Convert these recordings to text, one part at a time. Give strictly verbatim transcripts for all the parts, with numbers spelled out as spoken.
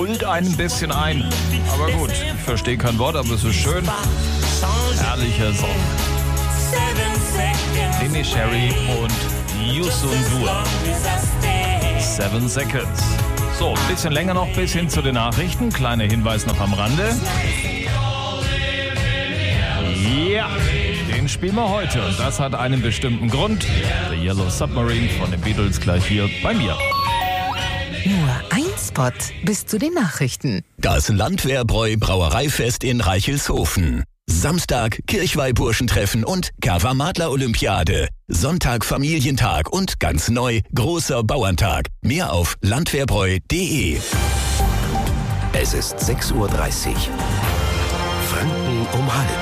lullt einen ein bisschen ein. Aber gut, ich verstehe kein Wort, aber es ist schön. Herrlicher Song. Nene Cherry und Youssou N'Dour. Seven Seconds. So, ein bisschen länger noch bis hin zu den Nachrichten. Kleiner Hinweis noch am Rande. Ja, den spielen wir heute. Und das hat einen bestimmten Grund. The Yellow Submarine von den Beatles gleich hier bei mir. Nur ein Spot bis zu den Nachrichten. Das Landwehrbräu Brauereifest in Reichelshofen. Samstag Kirchweih-Burschentreffen und Kava-Madler-Olympiade. Sonntag Familientag und ganz neu großer Bauerntag. Mehr auf landwehrbräu punkt de. Es ist sechs Uhr dreißig. Franken um halb.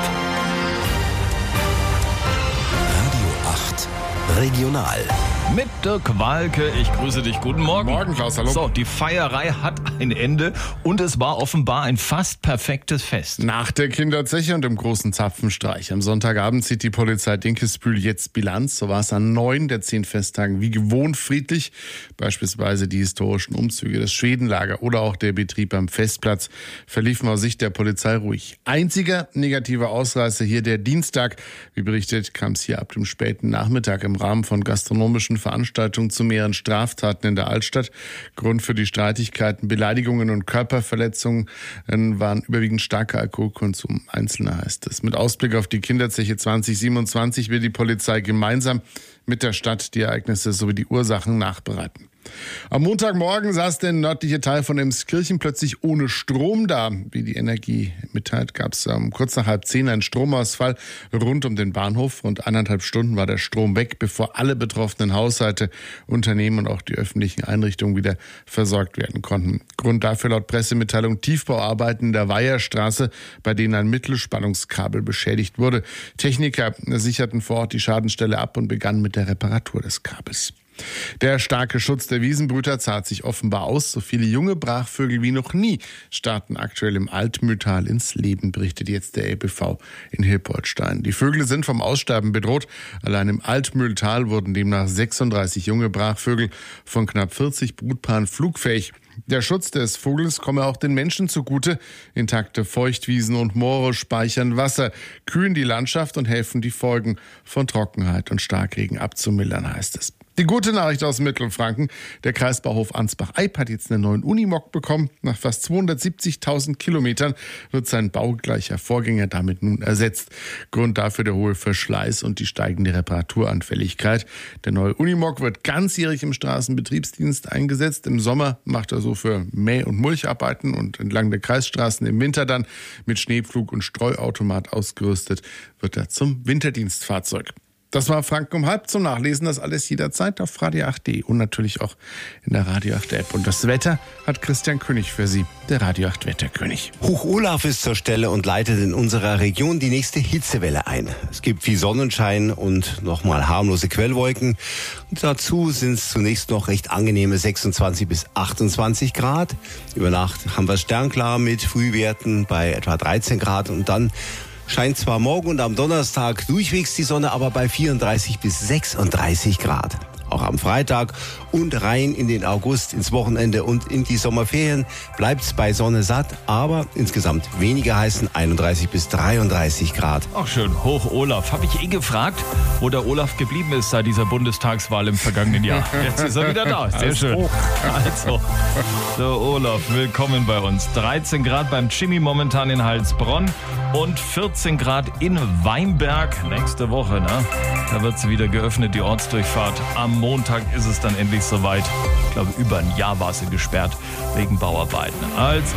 Radio acht Regional. Mit Dirk Walke, ich grüße dich, guten Morgen. Morgen, Klaus, hallo. So, die Feierei hat ein Ende und es war offenbar ein fast perfektes Fest. Nach der Kinderzeche und dem großen Zapfenstreich am Sonntagabend zieht die Polizei Dinkelsbühl jetzt Bilanz. So war es an neun der zehn Festtagen wie gewohnt friedlich. Beispielsweise die historischen Umzüge, das Schwedenlager oder auch der Betrieb am Festplatz verliefen aus Sicht der Polizei ruhig. Einziger negativer Ausreißer hier der Dienstag. Wie berichtet, kam es hier ab dem späten Nachmittag im Rahmen von gastronomischen Veranstaltungen zu mehreren Straftaten in der Altstadt. Grund für die Streitigkeiten, Beleidigungen und Körperverletzungen waren überwiegend starker Alkoholkonsum. Einzelner heißt es. Mit Ausblick auf die Kinderzeche zwanzig siebenundzwanzig will die Polizei gemeinsam mit der Stadt die Ereignisse sowie die Ursachen nachbereiten. Am Montagmorgen saß der nördliche Teil von Emskirchen plötzlich ohne Strom da. Wie die Energie mitteilt, gab es um, kurz nach halb zehn einen Stromausfall rund um den Bahnhof. Rund eineinhalb Stunden war der Strom weg, bevor alle betroffenen Haushalte, Unternehmen und auch die öffentlichen Einrichtungen wieder versorgt werden konnten. Grund dafür laut Pressemitteilung Tiefbauarbeiten in der Weiherstraße, bei denen ein Mittelspannungskabel beschädigt wurde. Techniker sicherten vor Ort die Schadensstelle ab und begannen mit der Reparatur des Kabels. Der starke Schutz der Wiesenbrüter zahlt sich offenbar aus. So viele junge Brachvögel wie noch nie starten aktuell im Altmühltal ins Leben, berichtet jetzt der L B V in Hilpoltstein. Die Vögel sind vom Aussterben bedroht. Allein im Altmühltal wurden demnach sechsunddreißig junge Brachvögel von knapp vierzig Brutpaaren flugfähig. Der Schutz des Vogels komme auch den Menschen zugute. Intakte Feuchtwiesen und Moore speichern Wasser, kühlen die Landschaft und helfen, die Folgen von Trockenheit und Starkregen abzumildern, heißt es. Die gute Nachricht aus Mittelfranken: Der Kreisbauhof Ansbach-Eib hat jetzt einen neuen Unimog bekommen. Nach fast zweihundertsiebzigtausend Kilometern wird sein baugleicher Vorgänger damit nun ersetzt. Grund dafür der hohe Verschleiß und die steigende Reparaturanfälligkeit. Der neue Unimog wird ganzjährig im Straßenbetriebsdienst eingesetzt. Im Sommer macht er so für Mäh- und Mulcharbeiten und entlang der Kreisstraßen. Im Winter dann mit Schneepflug und Streuautomat ausgerüstet wird er zum Winterdienstfahrzeug. Das war Franken um halb. Zum Nachlesen das alles jederzeit auf radio acht punkt de und natürlich auch in der Radio acht App. Und das Wetter hat Christian König für Sie, der Radio acht Wetterkönig. Hoch Olaf ist zur Stelle und leitet in unserer Region die nächste Hitzewelle ein. Es gibt viel Sonnenschein und nochmal harmlose Quellwolken. Und dazu sind es zunächst noch recht angenehme sechsundzwanzig bis achtundzwanzig Grad. Über Nacht haben wir sternklar mit Frühwerten bei etwa dreizehn Grad und dann scheint zwar morgen und am Donnerstag durchwegs die Sonne, aber bei vierunddreißig bis sechsunddreißig Grad. Auch am Freitag und rein in den August, ins Wochenende und in die Sommerferien bleibt es bei Sonne satt, aber insgesamt weniger heißen einunddreißig bis dreiunddreißig Grad. Ach schön, Hoch Olaf. Habe ich eh gefragt, wo der Olaf geblieben ist seit dieser Bundestagswahl im vergangenen Jahr. Jetzt ist er wieder da. Sehr schön. Also, der Olaf, willkommen bei uns. dreizehn Grad beim Jimmy momentan in Heilsbronn und vierzehn Grad in Weinberg. Nächste Woche, ne? Da wird sie wieder geöffnet, die Ortsdurchfahrt. Am Montag ist es dann endlich soweit. Ich glaube, über ein Jahr war sie gesperrt wegen Bauarbeiten. Also,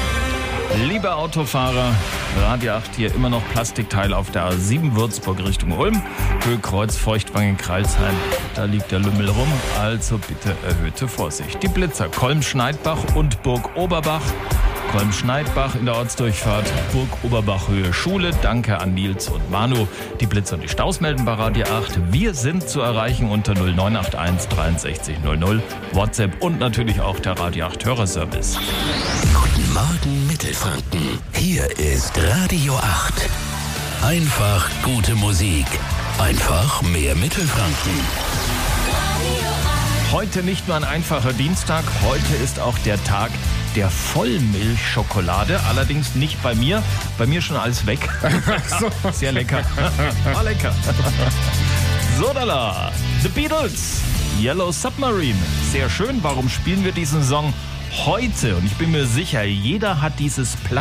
liebe Autofahrer, Radio acht hier immer noch Plastikteil auf der A sieben Würzburg Richtung Ulm. Höhe-Kreuz, Feuchtwangen, Kreilsheim. Da liegt der Lümmel rum, also bitte erhöhte Vorsicht. Die Blitzer Kolm-Schneidbach und Burg-Oberbach. Kolm-Schneidbach in der Ortsdurchfahrt, Burg-Oberbach Höhe Schule. Danke an Nils und Manu. Die Blitzer und die Staus melden bei Radio acht. Wir sind zu erreichen unter null neun acht eins dreiundsechzig null null, WhatsApp und natürlich auch der Radio acht Hörerservice. Guten Morgen Mittelfranken. Hier ist Radio acht. Einfach gute Musik. Einfach mehr Mittelfranken. Heute nicht nur ein einfacher Dienstag, heute ist auch der Tag der Vollmilchschokolade. Allerdings nicht bei mir. Bei mir schon alles weg. Sehr lecker. War lecker. Sodala, The Beatles, Yellow Submarine. Sehr schön. Warum spielen wir diesen Song heute? Und ich bin mir sicher, jeder hat dieses Platz